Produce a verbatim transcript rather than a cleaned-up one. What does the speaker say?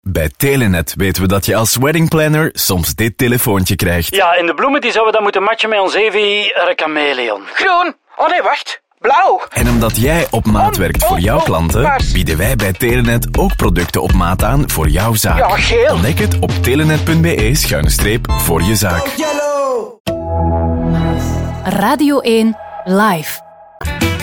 Bij Telenet weten we dat je als weddingplanner soms dit telefoontje krijgt. Ja, en de bloemen die zouden dan moeten matchen met ons Evi chameleon. Groen. Oh nee, wacht. Blauw. En omdat jij op maat werkt voor jouw klanten, bieden wij bij Telenet ook producten op maat aan voor jouw zaak. Ja, geel. Ontdek het op telenet.be schuine streep voor je zaak. Radio één Live.